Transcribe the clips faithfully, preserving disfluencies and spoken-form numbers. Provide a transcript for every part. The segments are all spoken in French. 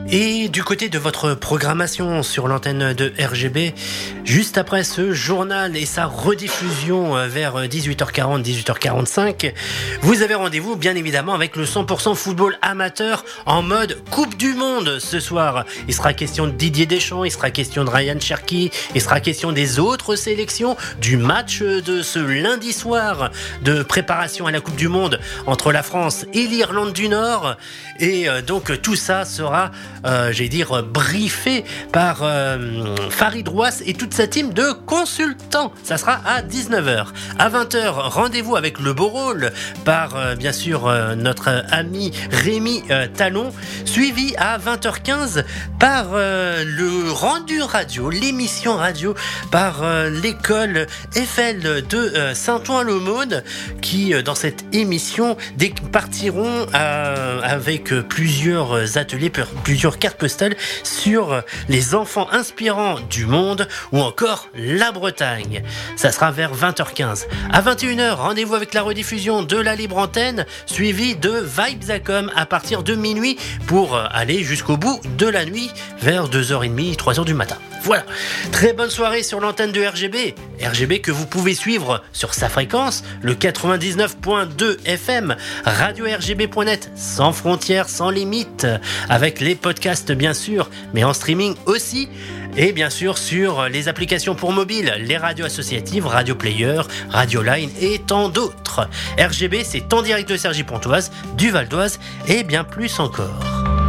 Et du côté de votre programmation sur l'antenne de R G B, juste après ce journal et sa rediffusion vers dix-huit heures quarante, dix-huit heures quarante-cinq, vous avez rendez-vous bien évidemment avec le cent pour cent football amateur en mode Coupe du Monde ce soir. Il sera question de Didier Deschamps, il sera question de Ryan Cherki, il sera question des autres sélections, du match de ce lundi soir de préparation à la Coupe du Monde entre la France et l'Irlande du Nord. Et donc tout ça sera Euh, j'ai dire briefé par euh, Farid Rouas et toute sa team de consultants. Ça sera à dix-neuf heures. À vingt heures, rendez-vous avec le beau rôle par euh, bien sûr euh, notre ami Rémi euh, Talon, suivi à vingt heures quinze par euh, le rendu radio, l'émission radio par euh, l'école Eiffel de euh, Saint-Ouen-l'Aumône qui euh, dans cette émission dé- partiront euh, avec euh, plusieurs ateliers, plusieurs cartes postales sur les enfants inspirants du monde ou encore la Bretagne. Ça sera vers vingt heures quinze. À vingt et une heures, rendez-vous avec la rediffusion de la libre antenne suivi de Vibes à Com à partir de minuit pour aller jusqu'au bout de la nuit vers deux heures trente, trois heures du matin. Voilà, très bonne soirée sur l'antenne de R G B. R G B que vous pouvez suivre sur sa fréquence, le quatre-vingt-dix-neuf virgule deux F M, radio R G B point net, sans frontières, sans limites, avec les podcasts bien sûr, mais en streaming aussi. Et bien sûr sur les applications pour mobile, les radios associatives, Radio Player, Radio Line et tant d'autres. R G B, c'est en direct de Cergy-Pontoise, du Val d'Oise et bien plus encore.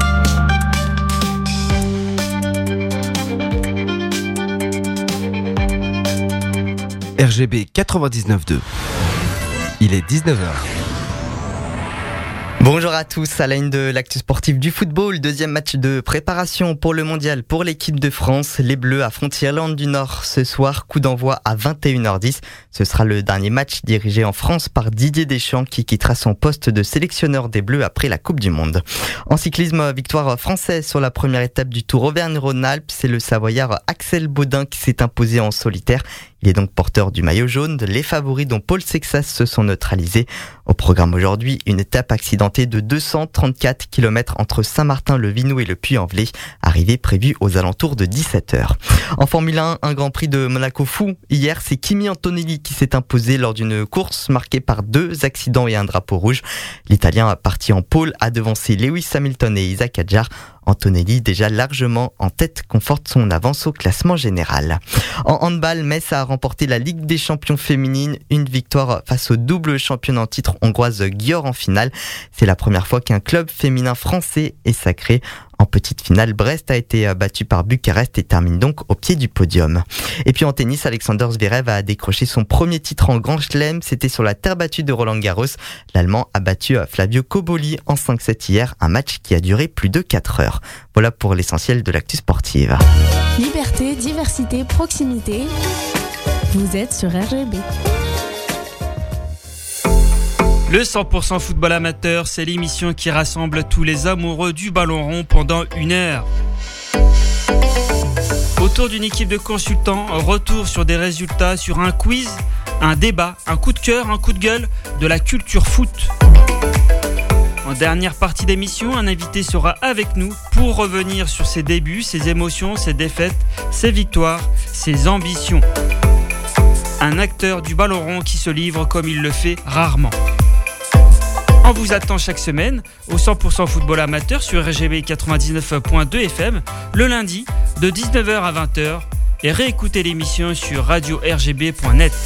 R G B quatre-vingt-dix-neuf virgule deux. Il est dix-neuf heures. Bonjour à tous, à la une de l'actu sportif du football, deuxième match de préparation pour le mondial pour l'équipe de France. Les Bleus affrontent l'Irlande du Nord ce soir, coup d'envoi à vingt et une heures dix. Ce sera le dernier match dirigé en France par Didier Deschamps qui quittera son poste de sélectionneur des Bleus après la Coupe du Monde. En cyclisme, victoire française sur la première étape du Tour Auvergne-Rhône-Alpes. C'est le Savoyard Axel Baudin qui s'est imposé en solitaire. Il est donc porteur du maillot jaune. Les favoris dont Paul Sexas se sont neutralisés. Au programme aujourd'hui, une étape accidentée de deux cent trente-quatre kilomètres entre Saint-Martin-le-Vinoux et le Puy-en-Velay. Arrivée prévue aux alentours de dix-sept heures. En Formule un, un Grand Prix de Monaco fou. Hier, c'est Kimi Antonelli qui s'est imposé lors d'une course marquée par deux accidents et un drapeau rouge. L'Italien parti en pole a devancé Lewis Hamilton et Isaac Hadjar. Antonelli, déjà largement en tête, conforte son avance au classement général. En handball, Metz a remporté la Ligue des champions féminines, une victoire face au double championne en titre hongroise Győr en finale. C'est la première fois qu'un club féminin français est sacré. En petite finale, Brest a été battu par Bucarest et termine donc au pied du podium. Et puis en tennis, Alexander Zverev a décroché son premier titre en Grand Chelem. C'était sur la terre battue de Roland-Garros. L'Allemand a battu Flavio Cobolli en cinq sept hier, un match qui a duré plus de quatre heures. Voilà pour l'essentiel de l'actu sportive. Liberté, diversité, proximité. Vous êtes sur R G B. Le cent pour cent football amateur, c'est l'émission qui rassemble tous les amoureux du ballon rond pendant une heure. Autour d'une équipe de consultants, retour sur des résultats, sur un quiz, un débat, un coup de cœur, un coup de gueule, de la culture foot. En dernière partie d'émission, un invité sera avec nous pour revenir sur ses débuts, ses émotions, ses défaites, ses victoires, ses ambitions. Un acteur du ballon rond qui se livre comme il le fait rarement. On vous attend chaque semaine au cent pour cent football amateur sur R G B quatre-vingt-dix-neuf virgule deux F M le lundi de dix-neuf heures à vingt heures et réécoutez l'émission sur radio R G B point net.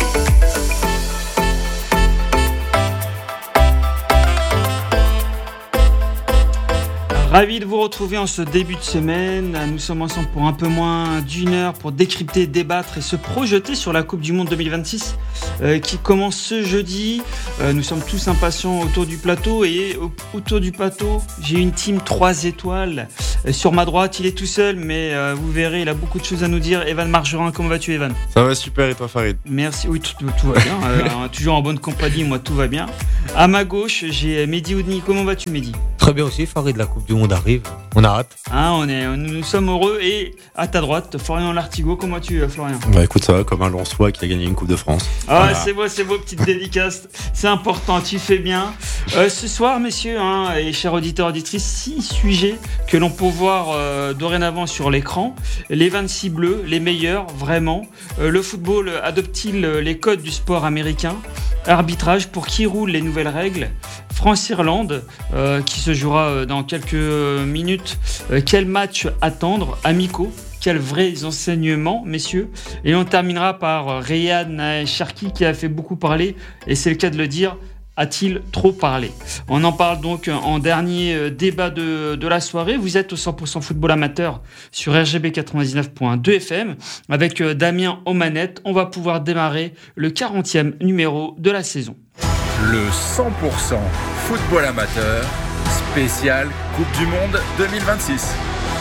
Ravi de vous retrouver en ce début de semaine. Nous sommes ensemble pour un peu moins d'une heure pour décrypter, débattre et se projeter sur la Coupe du Monde deux mille vingt-six euh, qui commence ce jeudi. Euh, nous sommes tous impatients autour du plateau et au, autour du plateau, j'ai une team trois étoiles. Euh, sur ma droite, il est tout seul, mais euh, vous verrez, il a beaucoup de choses à nous dire. Evan Margerin, comment vas-tu, Evan ? Ça va super, et toi, Farid ? Merci, oui, tout, tout va bien. euh, toujours en bonne compagnie, moi tout va bien. À ma gauche, j'ai Mehdi Oudni. Comment vas-tu, Mehdi ? Très bien aussi, Farid, la Coupe du Monde arrive. On a hâte. Ah, on est, nous, nous sommes heureux. Et à ta droite, Florian Lartigot. Comment tu es, Florian ? Bah écoute, ça va, comme un Lensois qui a gagné une Coupe de France. Ah, voilà. c'est beau, c'est beau, petite dédicace. C'est important, tu fais bien. Euh, ce soir, messieurs, hein, et chers auditeurs, auditrices, six sujets que l'on peut voir euh, dorénavant sur l'écran. Les vingt-six bleus, les meilleurs, vraiment. Euh, le football adopte-t-il les codes du sport américain ? Arbitrage, pour qui roulent les nouvelles règles ? France-Irlande, euh, qui se jouera dans quelques minutes. Euh, quel match attendre ? Amicaux, quels vrais enseignements, messieurs ? Et on terminera par Ryan Cherki, qui a fait beaucoup parler, et c'est le cas de le dire, a-t-il trop parlé ? On en parle donc en dernier débat de, de la soirée. Vous êtes au cent pour cent football amateur sur R G B quatre-vingt-dix-neuf point deux F M avec Damien aux manettes. On va pouvoir démarrer le quarantième numéro de la saison. Le cent pour cent football amateur spécial Coupe du Monde deux mille vingt-six.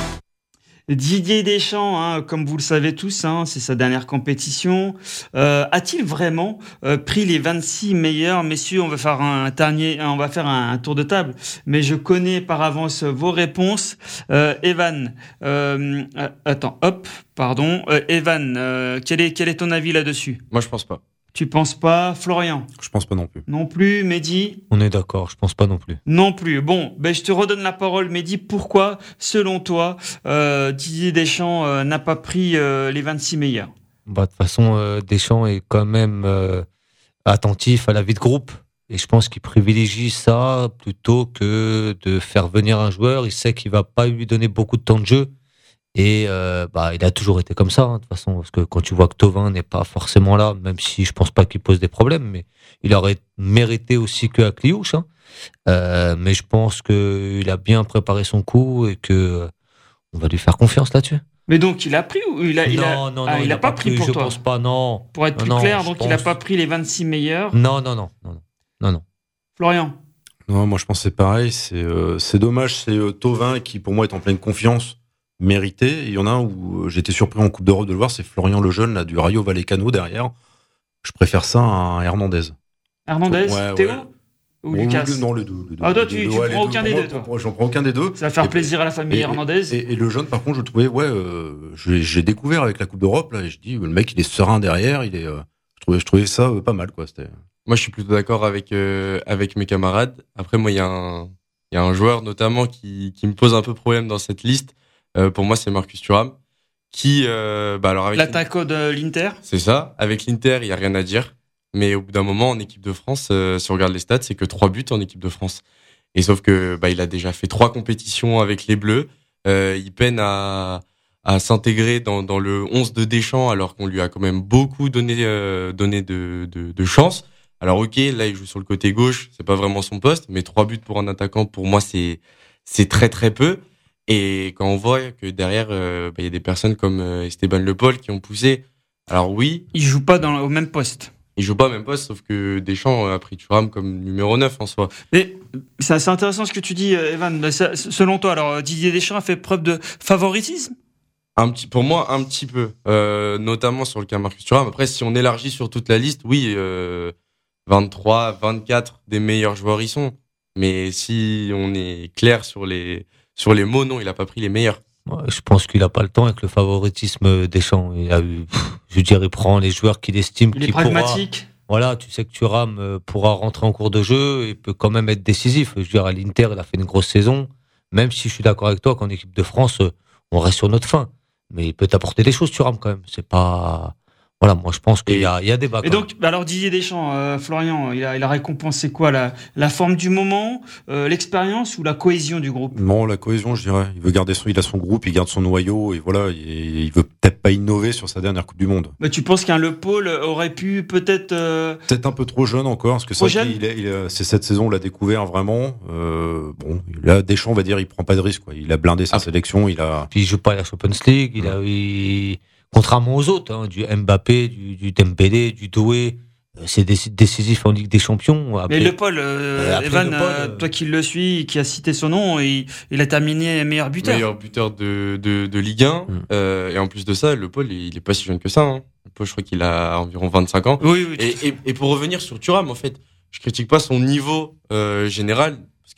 Didier Deschamps, hein, comme vous le savez tous, hein, c'est sa dernière compétition. Euh, a-t-il vraiment euh, pris les vingt-six meilleurs ? Messieurs, on va faire un dernier, on va faire un, un tour de table, mais je connais par avance vos réponses. Euh, Evan, euh, attends, hop, pardon. Euh, Evan, euh, quel est quel est ton avis là-dessus ? Moi, je pense pas. Tu penses pas, Florian ? Je pense pas non plus. Non plus, Mehdi ? On est d'accord, je pense pas non plus. Non plus. Bon, ben je te redonne la parole, Mehdi. Pourquoi, selon toi, euh, Didier Deschamps euh, n'a pas pris euh, les vingt-six meilleurs ? Bah, de toute façon, euh, Deschamps est quand même euh, attentif à la vie de groupe. Et je pense qu'il privilégie ça plutôt que de faire venir un joueur. Il sait qu'il va pas lui donner beaucoup de temps de jeu. Et euh, bah, il a toujours été comme ça, hein, de toute façon, parce que quand tu vois que Thauvin n'est pas forcément là, même si je pense pas qu'il pose des problèmes, mais il aurait mérité aussi que Akliouche. Hein. Euh, mais je pense qu'il a bien préparé son coup et que euh, on va lui faire confiance là-dessus. Mais donc il a pris ou il a il non, a non, non, ah, il, il a, a pas pris, pris pour je toi. Je pense pas, non. Pour être plus non, clair, donc pense... il a pas pris les vingt-six meilleurs. Non, non, non, non, non, non. Florian. Non, moi je pense que c'est pareil. C'est euh, c'est dommage. C'est euh, Thauvin qui pour moi est en pleine confiance. Mérité. Il y en a un où j'étais surpris en Coupe d'Europe de le voir, c'est Florian Lejeune là, du Rayo Vallecano derrière. Je préfère ça à un Hernandez. Hernandez, ouais, Théo ouais. ou oh, Lucas le, Non, les deux. Les deux ah, toi, les tu, deux, tu ouais, prends aucun des moi, deux, toi moi, j'en prends aucun des deux. Ça va faire et, plaisir à la famille et, Hernandez. Et, et le jeune, par contre, je trouvais, ouais, euh, j'ai, j'ai découvert avec la Coupe d'Europe, là, et je dis, le mec, il est serein derrière, il est, euh, je trouvais, je trouvais ça euh, pas mal, quoi. C'était... Moi, je suis plutôt d'accord avec, euh, avec mes camarades. Après, moi, il y a un, il y a un joueur, notamment, qui, qui me pose un peu problème dans cette liste. Euh, pour moi, c'est Marcus Thuram, qui, euh, bah alors avec l'attaquant de l'Inter. C'est ça. Avec l'Inter, il y a rien à dire. Mais au bout d'un moment, en équipe de France, euh, si on regarde les stats, c'est que trois buts en équipe de France. Et sauf que, bah, il a déjà fait trois compétitions avec les Bleus. Euh, il peine à, à s'intégrer dans, dans le onze de Deschamps, alors qu'on lui a quand même beaucoup donné, euh, donné de, de, de chance. Alors, ok, là, il joue sur le côté gauche. C'est pas vraiment son poste, mais trois buts pour un attaquant, pour moi, c'est, c'est très, très peu. Et quand on voit que derrière, euh, bah, y a des personnes comme euh, Esteban Le Paul qui ont poussé. Alors oui. Il joue pas dans, au même poste. Il joue pas au même poste, sauf que Deschamps a pris Thuram comme numéro neuf en soi. Mais c'est assez intéressant ce que tu dis, Evan. Selon toi, alors Didier Deschamps a fait preuve de favoritisme ? Un petit, pour moi, un petit peu. Euh, notamment sur le cas Marcus Thuram. Après, si on élargit sur toute la liste, oui, euh, vingt-trois, vingt-quatre des meilleurs joueurs y sont. Mais si on est clair sur les... Sur les mots, non, il a pas pris les meilleurs. Ouais, je pense qu'il a pas le temps avec le favoritisme Deschamps. Il a eu, je veux dire, il prend les joueurs qu'il estime. Il est pragmatique. Pourra, voilà, tu sais que Thuram pourra rentrer en cours de jeu et peut quand même être décisif. Je veux dire, à l'Inter, il a fait une grosse saison. Même si je suis d'accord avec toi qu'en équipe de France, on reste sur notre fin. Mais il peut t'apporter des choses, Thuram, quand même. C'est pas... Voilà, moi je pense qu'il y a, il y a débat. Et donc, alors Didier Deschamps, euh, Florian, il a, il a récompensé quoi, la, la forme du moment, euh, l'expérience ou la cohésion du groupe ? Non, la cohésion, je dirais. Il veut garder son, il a son groupe, il garde son noyau et voilà, il, il veut peut-être pas innover sur sa dernière Coupe du Monde. Mais tu penses qu'un Le Paul aurait pu peut-être euh... peut-être un peu trop jeune encore, parce que trop ça, jeune il, il, il, c'est cette saison, on l'a découvert vraiment. Euh, bon, là, Deschamps, on va dire, il prend pas de risque, quoi. Il a blindé sa ah. sélection, il a. Puis il joue pas à la Champions League, il a. Il... Contrairement aux autres, hein, du Mbappé, du, du Dembélé, du Doué, euh, c'est décisif en Ligue des Champions. Après, mais Le Paul, euh, après Evan, le Paul, euh, toi qui le suis, qui a cité son nom, il, il a terminé meilleur buteur. Meilleur buteur de, de, de Ligue un. Mmh. Euh, et en plus de ça, Le Paul, il est pas si jeune que ça. Hein. Le Paul, je crois qu'il a environ vingt-cinq ans. Oui, oui. Et, et, et pour revenir sur Thuram, en fait, je critique pas son niveau euh, général, parce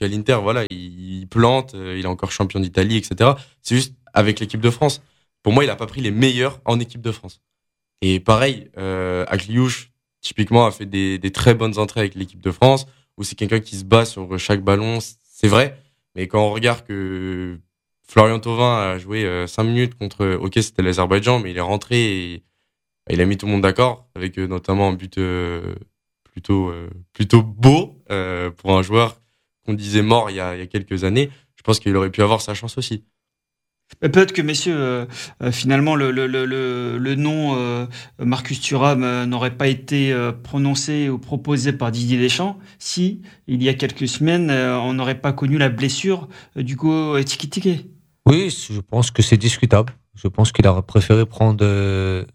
qu'à l'Inter, voilà, il, il plante, euh, il est encore champion d'Italie, et cetera. C'est juste avec l'équipe de France. Pour moi, il a pas pris les meilleurs en équipe de France. Et pareil, euh, Akliouche, typiquement, a fait des, des très bonnes entrées avec l'équipe de France, où c'est quelqu'un qui se bat sur chaque ballon, c'est vrai. Mais quand on regarde que Florian Thauvin a joué euh, cinq minutes contre, ok, c'était l'Azerbaïdjan, mais il est rentré et il a mis tout le monde d'accord, avec euh, notamment un but euh, plutôt euh, plutôt beau euh, pour un joueur qu'on disait mort il y a, il y a quelques années. Je pense qu'il aurait pu avoir sa chance aussi. Peut-être que, messieurs, euh, euh, finalement, le, le, le, le nom euh, Marcus Thuram euh, n'aurait pas été euh, prononcé ou proposé par Didier Deschamps si, il y a quelques semaines, euh, on n'aurait pas connu la blessure euh, du go Tiki-Tiki. Oui, je pense que c'est discutable. Je pense qu'il aurait préféré prendre euh,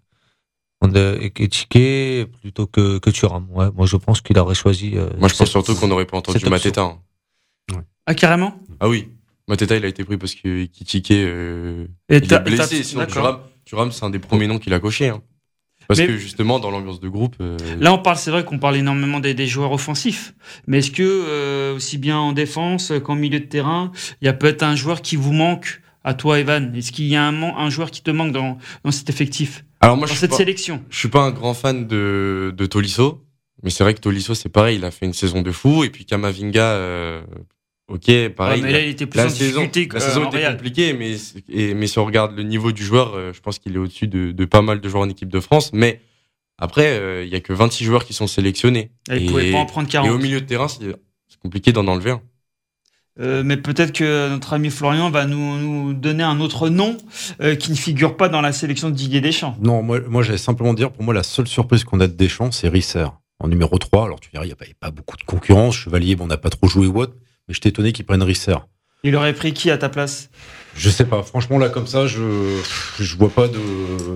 Ekitike plutôt que, que Thuram. Ouais, moi, je pense qu'il aurait choisi... Euh, moi, je pense surtout qu'on n'aurait pas entendu Mateta. Hein. Ouais. Ah, carrément ? Ah oui. Mateta, il a été pris parce que Ekitike euh, il est blessé. Sinon, Thuram, Thuram, c'est un des premiers noms qu'il a coché. Hein. Parce mais, que justement, dans l'ambiance de groupe... Euh... Là, on parle, c'est vrai qu'on parle énormément des, des joueurs offensifs. Mais est-ce que, euh, aussi bien en défense qu'en milieu de terrain, il y a peut-être un joueur qui vous manque à toi, Evan ? Est-ce qu'il y a un, un joueur qui te manque dans, dans cet effectif ? Alors moi, dans je cette pas, sélection. Je suis pas un grand fan de, de Tolisso. Mais c'est vrai que Tolisso, c'est pareil. Il a fait une saison de fou. Et puis Kamavinga... Euh... Ok, pareil. Ouais, mais là, il était plus la en saison, difficulté que la saison euh, était compliquée, mais, et, mais si on regarde le niveau du joueur, euh, je pense qu'il est au-dessus de, de pas mal de joueurs en équipe de France. Mais après, il euh, y a que vingt-six joueurs qui sont sélectionnés. Et, et il pouvait pas en prendre quarante. Et au milieu de terrain, c'est, c'est compliqué d'en enlever un. Euh, mais peut-être que notre ami Florian va nous, nous donner un autre nom euh, qui ne figure pas dans la sélection de Didier Deschamps. Non, moi, moi j'allais simplement dire, pour moi, la seule surprise qu'on a de Deschamps, c'est Risser, en numéro trois. Alors tu diras, il n'y a, a pas beaucoup de concurrence. Chevalier, bon, on n'a pas trop joué ou autre. Mais j'étais étonné qu'ils prennent Risser. Il aurait pris qui à ta place ? Je sais pas. Franchement, là, comme ça, je je vois pas de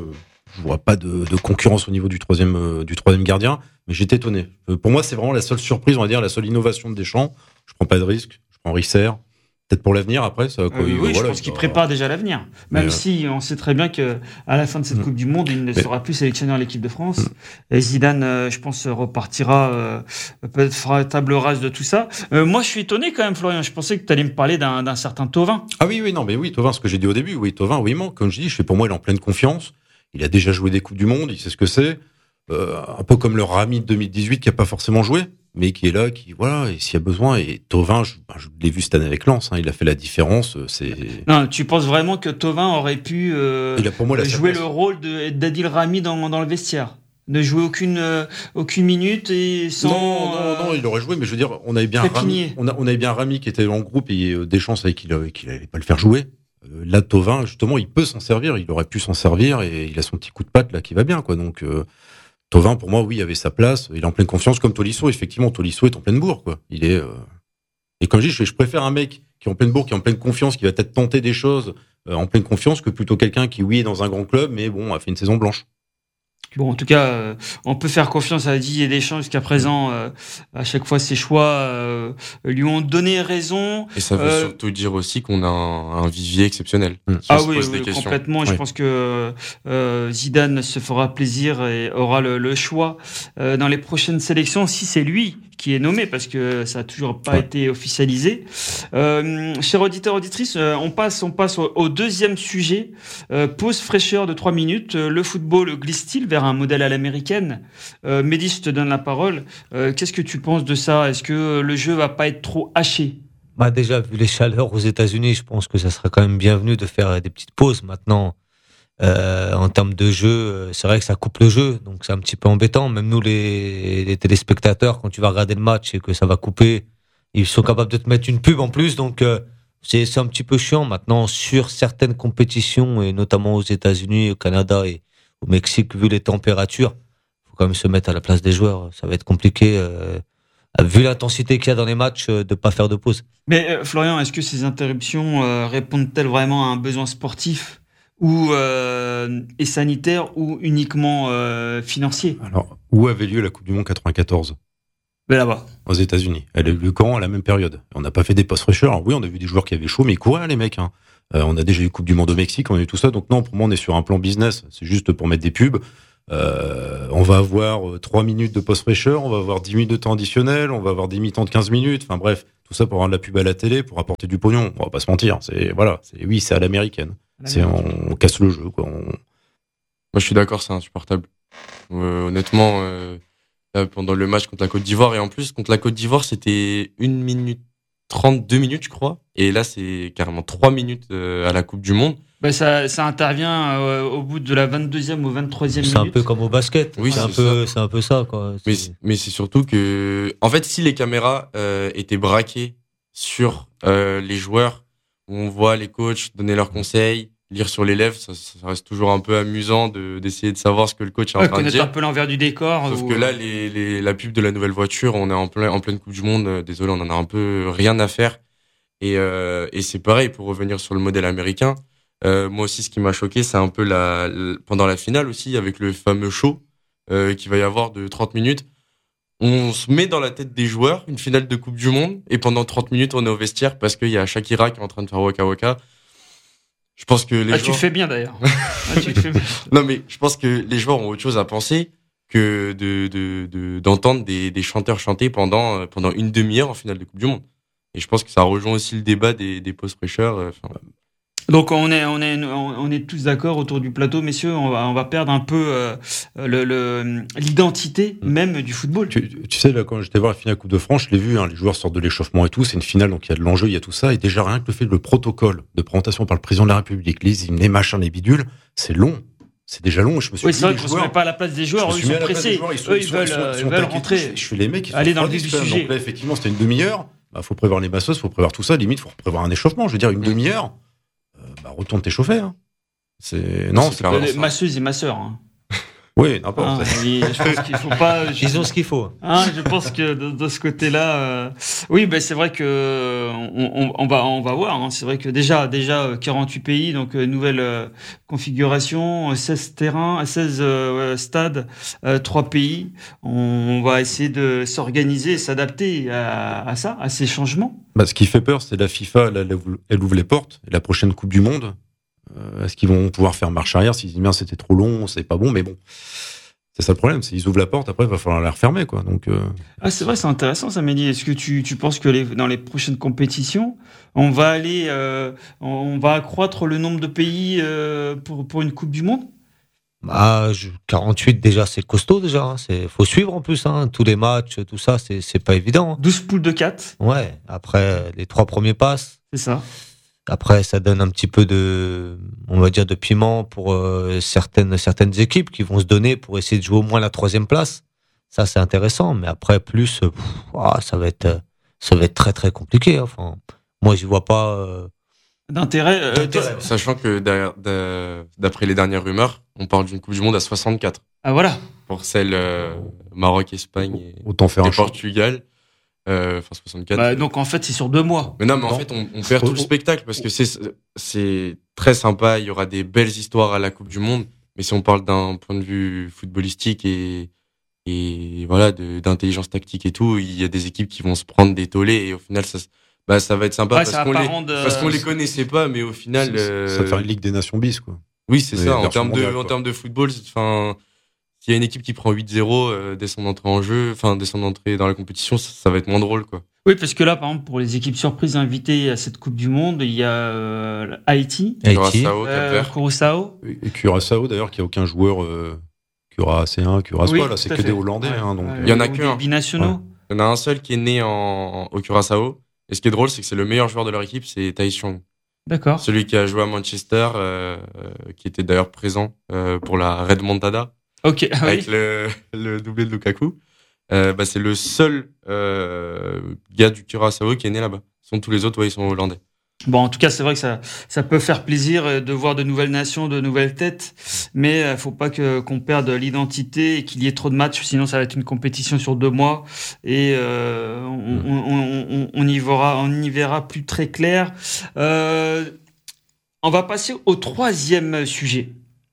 je vois pas de, de concurrence au niveau du troisième euh, du troisième gardien. Mais j'étais étonné. Euh, pour moi, c'est vraiment la seule surprise, on va dire, la seule innovation de Deschamps. Je prends pas de risque. Je prends Risser. Peut-être pour l'avenir après. Ça, quoi, euh, il, oui, voilà, je pense il qu'il va... prépare déjà l'avenir. Même mais si on sait très bien que à la fin de cette mmh. Coupe du Monde, il ne mais... sera plus sélectionné en l'équipe de France. Mmh. Et Zidane, euh, je pense, repartira, euh, peut-être fera table rase de tout ça. Euh, moi, je suis étonné quand même, Florian. Je pensais que tu allais me parler d'un, d'un certain Thauvin. Ah oui, oui, non, mais oui, Thauvin, ce que j'ai dit au début. Oui, Thauvin, oui, comme je dis, je fais pour moi, il est en pleine confiance. Il a déjà joué des Coupes du Monde, il sait ce que c'est. Euh, un peu comme le Rami de deux mille dix-huit qui a pas forcément joué, mais qui est là, qui voilà, et s'il y a besoin. Et Thauvin, je, ben, je l'ai vu cette année avec Lens, hein, il a fait la différence. C'est. Non, tu penses vraiment que Thauvin aurait pu euh, il a pour moi la jouer place. le rôle de d'Adil Rami dans dans le vestiaire, ne jouer aucune euh, aucune minute et sans. Non, non, euh, non, il aurait joué, mais je veux dire, on avait bien Rami, on, a, on avait bien Rami qui était en groupe et euh, Deschamps savait qu'il qu'il allait pas le faire jouer. Euh, là, Thauvin, justement, il peut s'en servir, il aurait pu s'en servir et il a son petit coup de patte là qui va bien, quoi. Donc. Euh, Thauvin, pour moi, oui, il avait sa place. Il est en pleine confiance, comme Tolisso. Effectivement, Tolisso est en pleine bourre, quoi. Il est. Euh... Et comme je dis, je, je préfère un mec qui est en pleine bourre, qui est en pleine confiance, qui va peut-être tenter des choses euh, en pleine confiance, que plutôt quelqu'un qui, oui, est dans un grand club, mais bon, a fait une saison blanche. Bon, en tout cas, euh, on peut faire confiance à Didier Deschamps jusqu'à présent. Euh, à chaque fois, ses choix euh, lui ont donné raison. Et ça veut euh, surtout dire aussi qu'on a un, un vivier exceptionnel. Mmh. Ah oui, oui complètement. Oui. Je pense que euh, Zidane se fera plaisir et aura le, le choix euh, dans les prochaines sélections, si c'est lui qui est nommé, parce que ça a toujours pas ouais. été officialisé. Euh, chers auditeurs, auditrices, euh, on passe, on passe au, au deuxième sujet. Euh, pause fraîcheur de trois minutes. Euh, le football glisse-t-il vers un modèle à l'américaine ? euh, Mehdi, je te donne la parole. Euh, qu'est-ce que tu penses de ça ? Est-ce que le jeu va pas être trop haché ? Bah déjà, vu les chaleurs aux États-Unis, je pense que ça serait quand même bienvenu de faire des petites pauses maintenant. Euh, en termes de jeu, c'est vrai que ça coupe le jeu, donc c'est un petit peu embêtant. Même nous, les, les téléspectateurs, quand tu vas regarder le match et que ça va couper, ils sont capables de te mettre une pub en plus, donc euh, c'est, c'est un petit peu chiant. Maintenant, sur certaines compétitions, et notamment aux États-Unis, au Canada et au Mexique, vu les températures, faut quand même se mettre à la place des joueurs. Ça va être compliqué, euh, vu l'intensité qu'il y a dans les matchs, euh, de pas faire de pause. Mais euh, Florian, est-ce que ces interruptions euh, répondent-elles vraiment à un besoin sportif ? Ou euh, et sanitaire ou uniquement euh, financier. Alors, où avait lieu la Coupe du Monde quatre-vingt-quatorze ? Mais là-bas. Aux États-Unis. Elle a eu lieu quand ? À la même période. On n'a pas fait des post fraîcheurs. Oui, on a vu des joueurs qui avaient chaud, mais ils couraient, les mecs. Hein. Euh, on a déjà eu Coupe du Monde au Mexique, on a eu tout ça. Donc non, pour moi, on est sur un plan business. C'est juste pour mettre des pubs. Euh, on va avoir trois minutes de post fraîcheur, on va avoir dix minutes de temps additionnel, on va avoir des mi-temps de quinze minutes. Enfin bref, Tout ça pour avoir de la pub à la télé, pour apporter du pognon. On va pas se mentir. C'est, voilà. C'est, oui, c'est à l'américaine. C'est, on, on casse le jeu, quoi. On... Moi, je suis d'accord, c'est insupportable. Euh, honnêtement, euh, là, pendant le match contre la Côte d'Ivoire, et en plus, contre la Côte d'Ivoire, c'était une minute trente, deux minutes, je crois. Et là, c'est carrément trois minutes euh, à la Coupe du Monde. Bah ça, ça intervient euh, au bout de la vingt-deuxième ou vingt-troisième C'est minute. un peu comme au basket. Oui, c'est, c'est un peu, c'est un peu ça, quoi. Mais, C'est- mais c'est surtout que, en fait, si les caméras euh, étaient braquées sur euh, les joueurs, où on voit les coachs donner leurs conseils, lire sur les lèvres, ça, ça reste toujours un peu amusant de, d'essayer de savoir ce que le coach est Ouais, en train de connaître dire. un peu l'envers du décor. Sauf ou- que là, les, les, la pub de la nouvelle voiture, on est en, plein, en pleine Coupe du Monde. euh, Désolé, on en a un peu rien à faire. Et, euh, et c'est pareil, pour revenir sur le modèle américain. Euh, moi aussi, ce qui m'a choqué, c'est un peu la, la- pendant la finale aussi, avec le fameux show euh, qu'il va y avoir de trente minutes. On se met dans la tête des joueurs, une finale de Coupe du Monde, et pendant trente minutes, on est au vestiaire parce qu'il y a Shakira qui est en train de faire Waka Waka. Je pense que les Ah, joueurs... tu le fais bien d'ailleurs. Ah, tu le fais bien. Non, mais je pense que les joueurs ont autre chose à penser que de, de, de, d'entendre des, des chanteurs chanter pendant, euh, pendant une demi-heure en finale de Coupe du Monde. Et je pense que ça rejoint aussi le débat des, des pauses fraîcheurs. euh, enfin, Donc on est, on est, on est tous d'accord autour du plateau, messieurs. On va, on va perdre un peu euh, le, le, l'identité même du football. Tu, tu sais, là, quand j'étais voir la finale Coupe de France, je l'ai vu, hein, les joueurs sortent de l'échauffement et tout, c'est une finale, donc il y a de l'enjeu, il y a tout ça, et déjà rien que le fait de le protocole de présentation par le président de la République, les hymnes, les machins, les bidules, c'est long. C'est déjà long, je me suis Oui, dit, c'est vrai les qu'on se joueurs, met pas à la place des joueurs, je eux, me ils suis mis sont à la place des pressés. joueurs, ils sont- Eux, ils ils sont- veulent, ils sont- euh, ils ils sont veulent taqués rentrer. tous. Je fais les mecs, ils sont Aller dans le vif refroidis, du quand même. sujet. Donc là, effectivement, c'était une demi-heure. Bah, faut prévoir les masseuses, faut prévoir tout ça. Limite, faut prévoir un échauffement. Je veux dire, une demi-heure, euh, bah, retourne t'échauffer, hein. C'est, non, C'est c'est clairement pas, Les ça. masseuses et masseurs. Hein. oui, n'importe. Hein, et je pense qu'il faut pas. je- Ils ont ce qu'il faut. Hein, je pense que de, de ce côté-là, euh, oui, ben c'est vrai que on, on, on va on va voir. Hein, c'est vrai que déjà déjà euh, quarante-huit pays, donc euh, nouvelle euh, configuration, euh, seize terrains, seize euh, stades, euh, trois pays. On, on va essayer de s'organiser, et s'adapter à, à ça, à ces changements. Bah, ce qui fait peur, c'est la FIFA, là, elle, ouvre- elle ouvre les portes. Et la prochaine Coupe du Monde, euh, est-ce qu'ils vont pouvoir faire marche arrière s'ils disent bien c'était trop long, c'est pas bon, mais bon. C'est ça le problème, c'est qu'ils ouvrent la porte, après il va falloir la refermer, quoi. Donc, euh, Ah, c'est vrai, c'est intéressant, ça, Mehdi. Est-ce que tu, tu penses que les, dans les prochaines compétitions, on va aller, euh, on va accroître le nombre de pays euh, pour, pour une Coupe du Monde? Bah, je- quarante-huit déjà, c'est costaud déjà. Hein. C'est, faut suivre en plus, hein. Tous les matchs, tout ça, c'est, c'est pas évident. douze poules de quatre, Hein. Ouais. Après, les trois premiers passes. c'est ça. Après, ça donne un petit peu de, on va dire, de piment pour euh, certaines certaines équipes qui vont se donner pour essayer de jouer au moins la troisième place. Ça, c'est intéressant. Mais après, plus, euh, pff, ah, ça va être, euh, ça va être très très compliqué. hein. Enfin, moi, j'y vois pas. euh, D'intérêt. euh, D'intérêt. toi- Sachant que derrière- d'a- d'après les dernières rumeurs, on parle d'une Coupe du Monde à soixante-quatre. Ah, voilà. Pour celle euh, Maroc, Espagne et, autant faire et un choix. Portugal. Euh, Enfin, soixante-quatre. Bah, donc, en fait, c'est sur deux mois. Mais non, mais en Non. fait, on, on perd tout le spectacle parce que c'est c'est très sympa. Il y aura des belles histoires à la Coupe du Monde, mais si on parle d'un point de vue footballistique et et voilà de- d'intelligence tactique et tout, il y a des équipes qui vont se prendre des tollés et au final, ça se- bah ça va être sympa Ouais, parce ça va qu'on pas les rendre, euh, parce qu'on les connaissait pas, mais au final, Ça- euh, ça va faire une Ligue des Nations bis, quoi. oui, c'est Mais ça. En version termes de mondiale, en quoi. termes de football, enfin. S'il y a une équipe qui prend huit zéro euh, dès son entrée en jeu, enfin dès son entrée dans la compétition, ça, ça va être moins drôle, quoi. Oui, parce que là, par exemple, pour les équipes surprises invitées à cette Coupe du Monde, il y a euh, Haïti, Haïti. Curaçao, euh, Cap-Vert. Curaçao. Et Curaçao, d'ailleurs, qui a aucun joueur, euh, Cura C un, Curaçao, Oui, là, c'est tout à que fait. des Hollandais, Ouais. hein, donc. Ouais, Il y en a ou que des un. binationaux. Il y en a un seul qui est né en, au Curaçao. Et ce qui est drôle, c'est que c'est le meilleur joueur de leur équipe, c'est Thaïs Chong. D'accord. Celui qui a joué à Manchester, euh, euh, qui était d'ailleurs présent euh, pour la Red Montada, Ok. Ah, avec oui. le, le doublé de Lukaku. Euh, bah, c'est le seul euh, gars du Curaçao qui est né là-bas. Sinon, tous les autres, ouais, ils sont hollandais. Bon, en tout cas, c'est vrai que ça, ça peut faire plaisir euh, de voir de nouvelles nations, de nouvelles têtes, mais euh, faut pas que qu'on perde l'identité et qu'il y ait trop de matchs, sinon ça va être une compétition sur deux mois et euh, on, on, on, on, on y verra, on y verra plus très clair. Euh, on va passer au troisième sujet.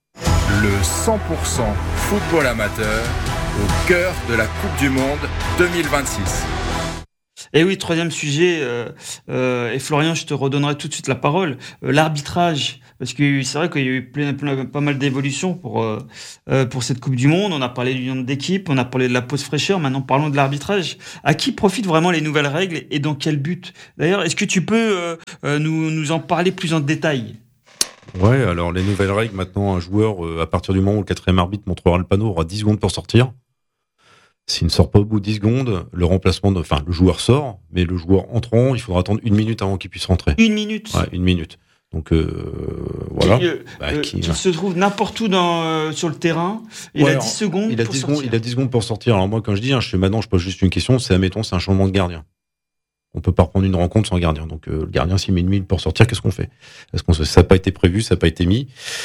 Le cent pour cent football amateur au cœur de la Coupe du Monde deux mille vingt-six. Et oui, troisième sujet, euh, euh, et Florian, je te redonnerai tout de suite la parole, euh, l'arbitrage, parce que c'est vrai qu'il y a eu plein, plein, pas mal d'évolutions pour, euh, euh, pour cette Coupe du Monde. On a parlé du nombre d'équipes, on a parlé de la pause fraîcheur, maintenant parlons de l'arbitrage. À qui profitent vraiment les nouvelles règles et dans quel but? D'ailleurs, est-ce que tu peux euh, euh, nous, nous en parler plus en détail? Ouais, alors les nouvelles règles, maintenant, un joueur, euh, à partir du moment où le quatrième arbitre montrera le panneau, aura dix secondes pour sortir. S'il ne sort pas au bout de dix secondes, le remplacement, de, enfin, le joueur sort, mais le joueur entrant, il faudra attendre une minute avant qu'il puisse rentrer. Une minute? Ouais, une minute. Donc, euh, voilà. Qui, euh, bah, qui, euh, qui ouais. se trouve n'importe où dans, euh, sur le terrain. Il ouais, a dix secondes il a pour dix sortir. Secondes, il a dix secondes pour sortir. Alors moi, quand je dis, hein, je fais maintenant, je pose juste une question, c'est, admettons, c'est un changement de gardien. On peut pas reprendre une rencontre sans gardien. Donc, euh, le gardien, s'il met une minute pour sortir, qu'est-ce qu'on fait? Est-ce qu'on, ça n'a pas été prévu, ça n'a pas été mis?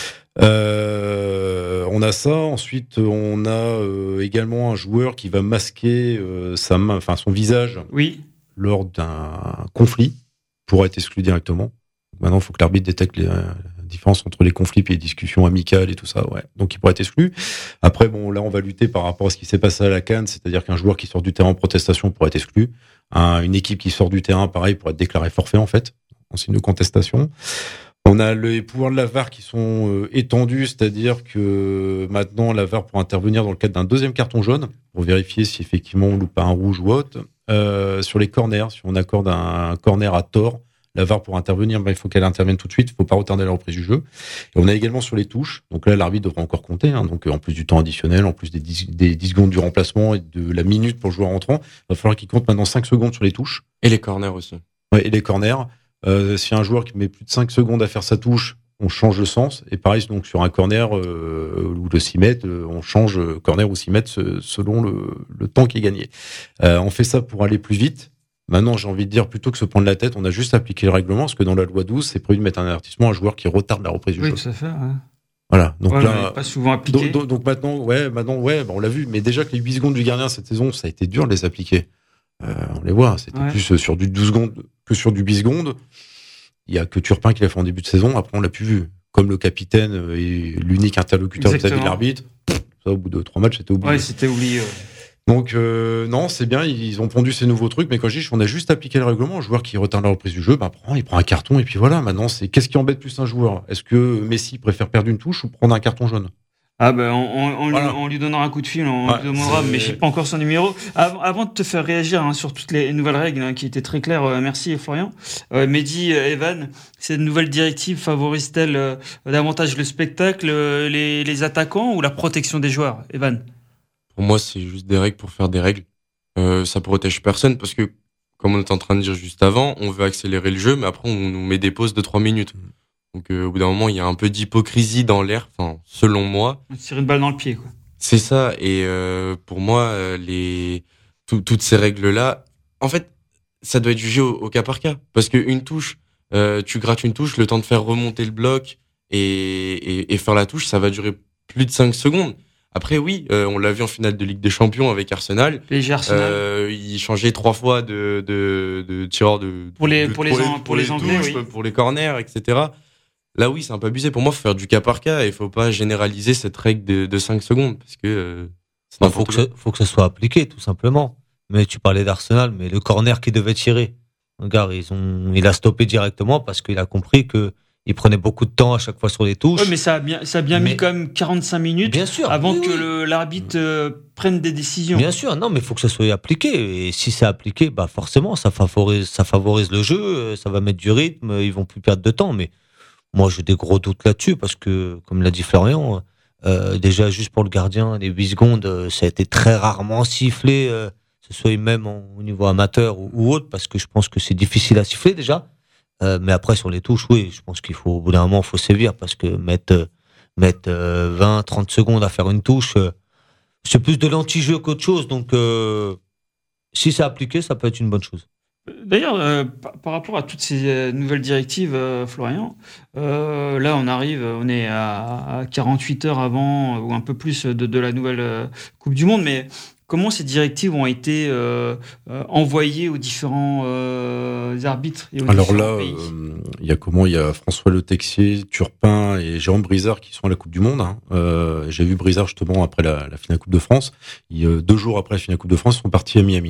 Euh, on a ça. Ensuite, on a euh, également un joueur qui va masquer euh, sa main, enfin son visage, oui, lors d'un conflit, pour être exclu directement. Maintenant, il faut que l'arbitre détecte les, la différence entre les conflits et les discussions amicales et tout ça. Ouais. Donc, il pourrait être exclu. Après, bon, là, on va lutter par rapport à ce qui s'est passé à la CAN, c'est-à-dire qu'un joueur qui sort du terrain en protestation pourrait être exclu. Un, une équipe qui sort du terrain, pareil, pourrait être déclarée forfait en fait, en signe de contestation. On a les pouvoirs de la V A R qui sont euh, étendus, c'est-à-dire que maintenant la V A R pourra intervenir dans le cadre d'un deuxième carton jaune pour vérifier si effectivement on loupe pas un rouge ou autre. Euh, sur les corners, si on accorde un corner à tort, la V A R pourra intervenir, mais il faut qu'elle intervienne tout de suite, il ne faut pas retarder la reprise du jeu. Et on a également sur les touches, donc là l'arbitre devra encore compter, hein, donc en plus du temps additionnel, en plus des dix, des dix secondes du remplacement et de la minute pour le joueur entrant, il va falloir qu'il compte maintenant cinq secondes sur les touches. Et les corners aussi. Ouais, et les corners. Euh, si un joueur qui met plus de cinq secondes à faire sa touche, on change le sens. Et pareil, donc sur un corner euh, ou le six mètres, euh, on change corner ou six mètres selon le, le temps qui est gagné. Euh, on fait ça pour aller plus vite. Maintenant, j'ai envie de dire, plutôt que se prendre la tête, on a juste appliqué le règlement, parce que dans la loi douze, c'est prévu de mettre un avertissement à un joueur qui retarde la reprise du oui, jeu. Oui, ça fait. Ouais. Voilà. Donc ouais, là, pas souvent appliqué. Donc, donc, donc maintenant, ouais, maintenant, ouais, bah on l'a vu. Mais déjà que les huit secondes du gardien cette saison, ça a été dur de les appliquer. Euh, on les voit. C'était ouais. plus sur du douze secondes que sur du huit secondes. Il y a que Turpin qui l'a fait en début de saison. Après, on l'a plus vu. Comme le capitaine et l'unique interlocuteur vis-à-vis de l'arbitre. Ça, au bout de trois matchs, c'était oublié. Ouais, c'était oublié. Ouais. Donc, euh, non, c'est bien. Ils ont pondu ces nouveaux trucs. Mais quand je dis, on a juste appliqué le règlement. Un joueur qui retarde la reprise du jeu, bah, prend, il prend un carton. Et puis voilà. Maintenant, c'est qu'est-ce qui embête plus un joueur? Est-ce que Messi préfère perdre une touche ou prendre un carton jaune? Ah ben on, on, voilà. lui, on lui donnera un coup de fil, on ouais, lui demandera, mais je sais pas encore son numéro. Avant, avant de te faire réagir hein, sur toutes les nouvelles règles hein, qui étaient très claires, euh, merci Florian. Euh, Mehdi, euh, Evan, ces nouvelles directives favorisent-elles euh, davantage le spectacle, euh, les, les attaquants ou la protection des joueurs, Evan? Pour moi, c'est juste des règles pour faire des règles. Euh, ça protège personne parce que, comme on était en train de dire juste avant, on veut accélérer le jeu, mais après on nous met des pauses de trois minutes. Donc euh, au bout d'un moment, il y a un peu d'hypocrisie dans l'air, enfin selon moi. On tire une balle dans le pied, quoi. C'est ça. Et euh, pour moi, euh, les tout, toutes ces règles-là, en fait, ça doit être jugé au, au cas par cas. Parce que une touche, euh, tu grattes une touche, le temps de faire remonter le bloc et, et, et faire la touche, ça va durer plus de cinq secondes. Après, oui, euh, on l'a vu en finale de Ligue des Champions avec Arsenal. P S G Arsenal. Euh, ils changeaient trois fois de de, de tireurs de pour les de, pour, pour les, les pour, pour les, les Anglais, touches, oui. Pour les corners, et cetera. Là, oui, c'est un peu abusé. Pour moi, faut faire du cas par cas et il faut pas généraliser cette règle de, de cinq secondes parce que euh, il faut que ça, faut que ça soit appliqué, tout simplement. Mais tu parlais d'Arsenal, mais le corner qui devait tirer, regarde, ils ont, il a stoppé directement parce qu'il a compris que il prenait beaucoup de temps à chaque fois sur les touches. Oui, mais ça a bien, ça a bien mais, mis quand même quarante-cinq minutes bien sûr, avant oui, que oui. Le, l'arbitre euh, prenne des décisions. Bien sûr, non, mais il faut que ça soit appliqué. Et si c'est appliqué, bah forcément, ça favorise, ça favorise le jeu, ça va mettre du rythme, ils vont plus perdre de temps. Mais moi, j'ai des gros doutes là-dessus parce que, comme l'a dit Florian, euh, déjà juste pour le gardien, les huit secondes, ça a été très rarement sifflé, euh, que ce soit même au niveau amateur ou, ou autre, parce que je pense que c'est difficile à siffler déjà. Euh, mais après, sur les touches, oui, je pense qu'il faut, au bout d'un moment, il faut sévir parce que mettre, mettre euh, vingt, trente secondes à faire une touche, euh, c'est plus de l'anti-jeu qu'autre chose. Donc, euh, si c'est appliqué, ça peut être une bonne chose. D'ailleurs, euh, par, par rapport à toutes ces euh, nouvelles directives, euh, Florian, euh, là, on arrive, on est à, à quarante-huit heures avant, ou un peu plus, de, de la nouvelle euh, Coupe du Monde, mais comment ces directives ont été euh, euh, envoyées aux différents euh, arbitres et aux Alors différents là, pays il euh, y a comment Il y a François Le Texier, Turpin et Jérôme Brizard qui sont à la Coupe du Monde. Hein. Euh, j'ai vu Brizard justement après la, la finale Coupe de France. Il, euh, deux jours après la finale Coupe de France, ils sont partis à Miami. Hein.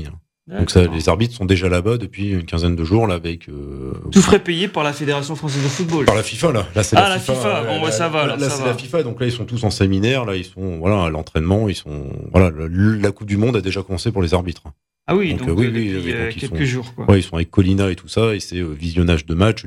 Donc ça, les arbitres sont déjà là-bas depuis une quinzaine de jours là avec. Euh, Tout frais payé par la Fédération française de football. Par la FIFA là. Là c'est ah, la, la FIFA. FIFA. Bon, là, ça va. Là, alors, là ça c'est va. la FIFA. Donc là ils sont tous en séminaire. Là ils sont voilà à l'entraînement. Ils sont voilà la Coupe du Monde a déjà commencé pour les arbitres. Ah oui, donc, donc, euh, oui, depuis oui, oui, euh, donc quelques sont, jours. Quoi. Ouais, ils sont avec Colina et tout ça et c'est euh, visionnage de match.